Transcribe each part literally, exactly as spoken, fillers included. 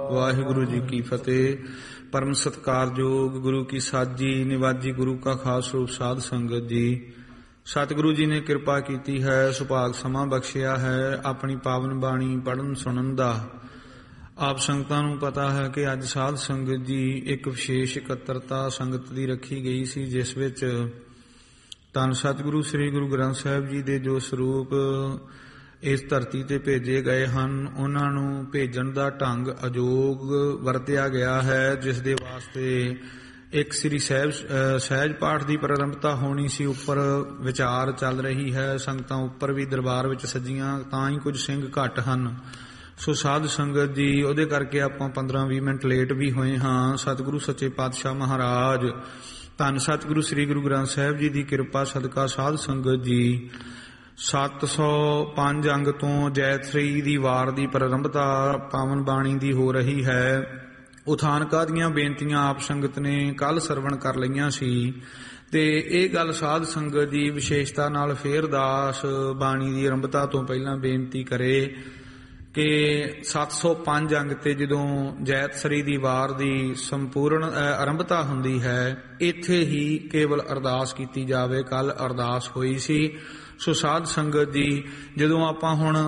ਵਾਹਿਗੁਰੂ ਜੀ ਕੀ ਫਤਿਹ। ਪਰਮ ਸਤਿਕਾਰਯੋਗ ਗੁਰੂ ਕੀ ਸਾਜੀ ਨਿਵਾਜੀ ਗੁਰੂ ਕਾ ਖਾਸ ਰੂਪ ਸਾਧ ਸੰਗਤ ਜੀ, ਸਤਿਗੁਰੂ ਜੀ ਨੇ ਕਿਰਪਾ ਕੀਤੀ ਹੈ, ਸੁਭਾਗ ਸਮਾਂ ਬਖਸ਼ਿਆ ਹੈ ਆਪਣੀ ਪਾਵਨ ਬਾਣੀ ਪੜ੍ਹਨ ਸੁਣਨ ਦਾ। ਆਪ ਸੰਗਤਾਂ ਨੂੰ ਪਤਾ ਹੈ ਕਿ ਅੱਜ ਸਾਧ ਸੰਗਤ ਜੀ ਇੱਕ ਵਿਸ਼ੇਸ਼ ਇਕੱਤਰਤਾ ਸੰਗਤ ਦੀ ਰੱਖੀ ਗਈ ਸੀ, ਜਿਸ ਵਿੱਚ ਧੰਨ ਸਤਿਗੁਰੂ ਸ੍ਰੀ ਗੁਰੂ ਗ੍ਰੰਥ ਸਾਹਿਬ ਜੀ ਦੇ ਜੋ ਸਰੂਪ ਇਸ ਧਰਤੀ ਤੇ ਭੇਜੇ ਗਏ ਹਨ, ਉਹਨਾਂ ਨੂੰ ਭੇਜਣ ਦਾ ਢੰਗ ਅਜੋਗ ਵਰਤਿਆ ਗਿਆ ਹੈ, ਜਿਸ ਦੇ ਵਾਸਤੇ ਇੱਕ ਸ੍ਰੀ ਸਹਿਜ ਸਹਿਜ ਪਾਠ ਦੀ ਪ੍ਰਾਰੰਭਤਾ ਹੋਣੀ ਸੀ। ਉੱਪਰ ਵਿਚਾਰ ਚੱਲ ਰਹੀ ਹੈ, ਸੰਗਤਾਂ ਉੱਪਰ ਵੀ ਦਰਬਾਰ ਵਿੱਚ ਸੱਜੀਆਂ, ਤਾਂ ਹੀ ਕੁਝ ਸਿੰਘ ਘੱਟ ਹਨ। ਸੋ ਸਾਧ ਸੰਗਤ ਜੀ, ਉਹਦੇ ਕਰਕੇ ਆਪਾਂ ਪੰਦਰਾਂ ਵੀਹ ਮਿੰਟ ਲੇਟ ਵੀ ਹੋਏ ਹਾਂ। ਸਤਿਗੁਰੂ ਸੱਚੇ ਪਾਤਸ਼ਾਹ ਮਹਾਰਾਜ ਧੰਨ ਸਤਿਗੁਰੂ ਸ੍ਰੀ ਗੁਰੂ ਗ੍ਰੰਥ ਸਾਹਿਬ ਜੀ ਦੀ ਕਿਰਪਾ ਸਦਕਾ ਸਾਧ ਸੰਗਤ ਜੀ ਸੱਤ ਸੌ ਪੰਜ ਅੰਗ ਤੋਂ ਜੈਤਸਰੀ ਦੀ ਵਾਰ ਦੀ ਪ੍ਰਾਰੰਭਤਾ ਪਾਵਨ ਬਾਣੀ ਦੀ ਹੋ ਰਹੀ ਹੈ। ਉਥਾਨਕਾਂ ਦੀਆਂ ਬੇਨਤੀਆਂ ਆਪ ਸੰਗਤ ਨੇ ਕੱਲ ਸਰਵਣ ਕਰ ਲਈਆਂ ਸੀ, ਤੇ ਇਹ ਗੱਲ ਸਾਧ ਸੰਗਤ ਦੀ ਵਿਸ਼ੇਸ਼ਤਾ ਨਾਲ ਫੇਰ ਦਾਸ ਬਾਣੀ ਦੀ ਆਰੰਭਤਾ ਤੋਂ ਪਹਿਲਾਂ ਬੇਨਤੀ ਕਰੇ ਕਿ ਸੱਤ ਸੌ ਪੰਜ ਅੰਗ ਤੇ ਜਦੋਂ ਜੈਤਸਰੀ ਦੀ ਵਾਰ ਦੀ ਸੰਪੂਰਨ ਆਰੰਭਤਾ ਹੁੰਦੀ ਹੈ, ਇੱਥੇ ਹੀ ਕੇਵਲ ਅਰਦਾਸ ਕੀਤੀ ਜਾਵੇ। ਕੱਲ ਅਰਦਾਸ ਹੋਈ ਸੀ। ਸੋ ਸਾਧ ਸੰਗਤ ਜੀ, ਜਦੋਂ ਆਪਾਂ ਹੁਣ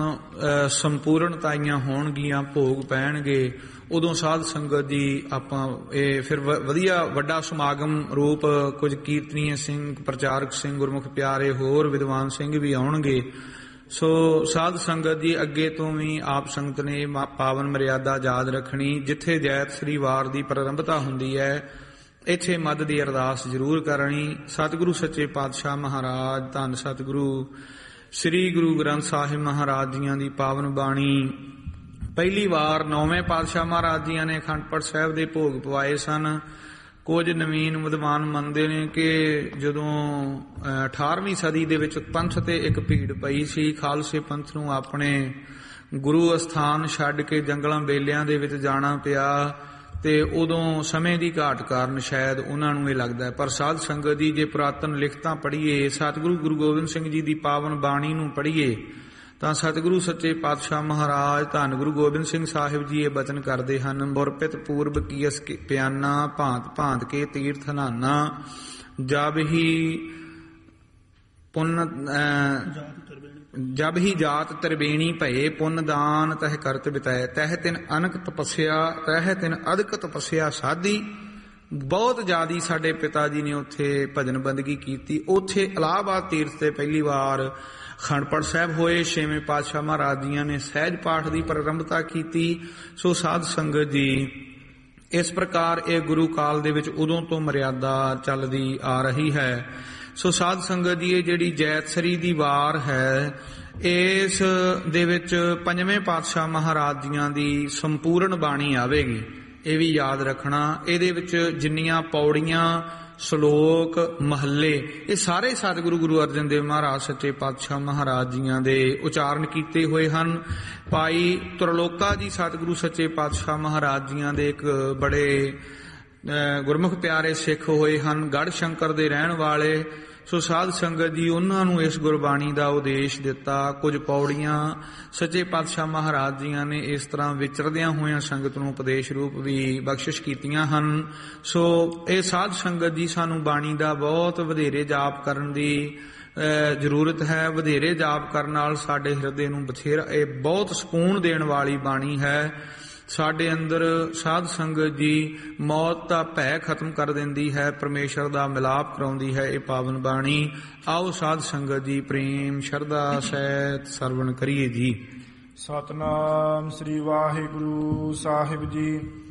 ਸੰਪੂਰਨਤਾਈਆਂ ਹੋਣਗੀਆਂ, ਭੋਗ ਪੈਣਗੇ, ਉਦੋਂ ਸਾਧ ਸੰਗਤ ਜੀ ਆਪਾਂ ਇਹ ਫਿਰ ਵਧੀਆ ਵੱਡਾ ਸਮਾਗਮ ਰੂਪ ਕੁਝ ਕੀਰਤਨੀਏ ਸਿੰਘ, ਪ੍ਰਚਾਰਕ ਸਿੰਘ, ਗੁਰਮੁਖ ਪਿਆਰੇ, ਹੋਰ ਵਿਦਵਾਨ ਸਿੰਘ ਵੀ ਆਉਣਗੇ। ਸੋ ਸਾਧ ਸੰਗਤ ਜੀ, ਅੱਗੇ ਤੋਂ ਵੀ ਆਪ ਸੰਗਤ ਨੇ ਪਾਵਨ ਮਰਿਆਦਾ ਯਾਦ ਰੱਖਣੀ। ਜਿੱਥੇ ਜੈਤ ਸ੍ਰੀ ਵਾਰ ਦੀ ਪ੍ਰਾਰੰਭਤਾ ਹੁੰਦੀ ਹੈ, ਇੱਥੇ ਮੱਧ ਦੀ ਅਰਦਾਸ ਜ਼ਰੂਰ ਕਰਨੀ। ਸਤਿਗੁਰੂ ਸੱਚੇ ਪਾਤਸ਼ਾਹ ਮਹਾਰਾਜ ਧੰਨ ਸਤਿਗੁਰੂ ਸ੍ਰੀ ਗੁਰੂ ਗ੍ਰੰਥ ਸਾਹਿਬ ਮਹਾਰਾਜ ਜੀਆਂ ਦੀ ਪਾਵਨ ਬਾਣੀ ਪਹਿਲੀ ਵਾਰ ਨੌਵੇਂ ਪਾਤਸ਼ਾਹ ਮਹਾਰਾਜ ਜੀਆਂ ਨੇ ਅਖੰਡ ਪਾਠ ਸਾਹਿਬ ਦੇ ਭੋਗ ਪਵਾਏ ਸਨ। ਕੁਝ ਨਵੀਨ ਵਿਦਵਾਨ ਮੰਨਦੇ ਨੇ ਕਿ ਜਦੋਂ ਅਠਾਰਵੀਂ ਸਦੀ ਦੇ ਵਿੱਚ ਪੰਥ ਤੇ ਇੱਕ ਭੀੜ ਪਈ ਸੀ, ਖਾਲਸੇ ਪੰਥ ਨੂੰ ਆਪਣੇ ਗੁਰੂ ਅਸਥਾਨ ਛੱਡ ਕੇ ਜੰਗਲਾਂ ਬੇਲਿਆਂ ਦੇ ਵਿੱਚ ਜਾਣਾ ਪਿਆ, ਤੇ ਉਦੋਂ ਸਮੇਂ ਦੀ ਘਾਟ ਕਾਰਨ ਸ਼ਾਇਦ ਉਹਨਾਂ ਨੂੰ ਇਹ ਲੱਗਦਾ ਹੈ। ਪਰ ਸਾਧ ਸੰਗਤ ਦੀ ਜੇ ਪੁਰਾਤਨ ਲਿਖਤਾਂ ਪੜ੍ਹੀਏ, ਸਤਿਗੁਰੂ ਗੁਰੂ ਗੋਬਿੰਦ ਸਿੰਘ ਜੀ ਦੀ ਪਾਵਨ ਬਾਣੀ ਨੂੰ ਪੜ੍ਹੀਏ, ਤਾਂ ਸਤਿਗੁਰੂ ਸੱਚੇ ਪਾਤਸ਼ਾਹ ਮਹਾਰਾਜ ਧੰਨ ਗੁਰੂ ਗੋਬਿੰਦ ਸਿੰਘ ਸਾਹਿਬ ਜੀ ਇਹ ਬਚਨ ਕਰਦੇ ਹਨ, ਮੁਰਪਿਤ ਪੂਰਬ ਕੀਸ ਪਿਆਨਾ ਭਾਂਤ ਭਾਂਤ ਕੇ ਤੀਰਥ ਨਾਨਾ, ਜਬ ਹੀ ਪੁੰਨ ਜਬ ਹੀ ਜਾਤ ਤਰਬੇਣੀ ਭਏ, ਪੁੰਨ ਦਾਨ ਤਹਿ ਕਰਤ ਬਿਤਾਏ, ਤਹਿ ਤਿਨ ਅਨਕ ਤਪੱਸਿਆ ਤਹਿ ਤਿਨ ਅਦਕ ਤਪੱਸਿਆ ਸਾਧੀ। ਬਹੁਤ ਜ਼ਿਆਦੀ ਸਾਡੇ ਪਿਤਾ ਜੀ ਨੇ ਉੱਥੇ ਭਜਨ ਬੰਦਗੀ ਕੀਤੀ। ਉੱਥੇ ਇਲਾਹਾਬਾਦ ਤੀਰਥ ਤੇ ਪਹਿਲੀ ਵਾਰ ਅਖੰਡ ਪਾਠ ਸਾਹਿਬ ਹੋਏ। ਛੇਵੇਂ ਪਾਤਸ਼ਾਹ ਮਹਾਰਾਜ ਜੀਆਂ ਨੇ ਸਹਿਜ ਪਾਠ ਦੀ ਪ੍ਰਾਰੰਭਤਾ ਕੀਤੀ। ਸੋ ਸਾਧ ਸੰਗਤ ਜੀ, ਇਸ ਪ੍ਰਕਾਰ ਇਹ ਗੁਰੂ ਕਾਲ ਦੇ ਵਿੱਚ ਉਦੋਂ ਤੋਂ ਮਰਿਆਦਾ ਚੱਲਦੀ ਆ ਰਹੀ ਹੈ। ਸੋ ਸਾਧ ਸੰਗਤ ਜੀ, ਇਹ ਜਿਹੜੀ ਜੈਤਸਰੀ ਦੀ ਵਾਰ ਹੈ, ਇਸ ਦੇ ਵਿੱਚ ਪੰਜਵੇਂ ਪਾਤਸ਼ਾਹ ਮਹਾਰਾਜ ਜੀਆਂ ਦੀ ਸੰਪੂਰਨ ਬਾਣੀ ਆਵੇਗੀ। ਇਹ ਵੀ ਯਾਦ ਰੱਖਣਾ। ਇਹਦੇ ਵਿੱਚ ਜਿੰਨੀਆਂ ਪੌੜੀਆਂ, ਸ਼ਲੋਕ, ਮਹੱਲੇ, ਇਹ ਸਾਰੇ ਸਤਿਗੁਰੂ ਗੁਰੂ ਅਰਜਨ ਦੇਵ ਮਹਾਰਾਜ ਸੱਚੇ ਪਾਤਸ਼ਾਹ ਮਹਾਰਾਜ ਜੀਆਂ ਦੇ ਉਚਾਰਨ ਕੀਤੇ ਹੋਏ ਹਨ। ਭਾਈ ਤ੍ਰਿਲੋਕਾ ਜੀ ਸਤਿਗੁਰੂ ਸੱਚੇ ਪਾਤਸ਼ਾਹ ਮਹਾਰਾਜ ਜੀਆਂ ਦੇ ਇੱਕ ਬੜੇ ਗੁਰਮੁਖ ਪਿਆਰੇ ਸਿੱਖ ਹੋਏ ਹਨ, ਗੜ੍ਹ ਸ਼ੰਕਰ ਦੇ ਰਹਿਣ ਵਾਲੇ। ਸੋ ਸਾਧ ਸੰਗਤ ਜੀ, ਉਹਨਾਂ ਨੂੰ ਇਸ ਗੁਰਬਾਣੀ ਦਾ ਉਦੇਸ਼ ਦਿੱਤਾ। ਕੁਝ ਪੌੜੀਆਂ ਸੱਚੇ ਪਾਤਸ਼ਾਹ ਮਹਾਰਾਜ ਜੀਆਂ ਨੇ ਇਸ ਤਰ੍ਹਾਂ ਵਿਚਰਦਿਆਂ ਹੋਇਆਂ ਸੰਗਤ ਨੂੰ ਉਪਦੇਸ਼ ਰੂਪ ਵੀ ਬਖਸ਼ਿਸ਼ ਕੀਤੀਆਂ ਹਨ। ਸੋ ਇਹ ਸਾਧ ਸੰਗਤ ਜੀ, ਸਾਨੂੰ ਬਾਣੀ ਦਾ ਬਹੁਤ ਵਧੇਰੇ ਜਾਪ ਕਰਨ ਦੀ ਜ਼ਰੂਰਤ ਹੈ। ਵਧੇਰੇ ਜਾਪ ਕਰਨ ਨਾਲ ਸਾਡੇ ਹਿਰਦੇ ਨੂੰ ਬਥੇਰਾ, ਇਹ ਬਹੁਤ ਸਕੂਨ ਦੇਣ ਵਾਲੀ ਬਾਣੀ ਹੈ। ਸਾਡੇ ਅੰਦਰ ਸਾਧ ਸੰਗਤ ਜੀ ਮੌਤ ਦਾ ਭੈ ਖਤਮ ਕਰ ਦਿੰਦੀ ਹੈ, ਪਰਮੇਸ਼ਰ ਦਾ ਮਿਲਾਪ ਕਰਾਉਂਦੀ ਹੈ ਇਹ ਪਾਵਨ ਬਾਣੀ। ਆਓ ਸਾਧ ਸੰਗਤ ਜੀ, ਪ੍ਰੇਮ ਸ਼ਰਧਾ ਸਹਿਤ ਸਰਵਣ ਕਰੀਏ ਜੀ। ਸਤਿਨਾਮ ਸ੍ਰੀ ਵਾਹਿਗੁਰੂ ਸਾਹਿਬ ਜੀ।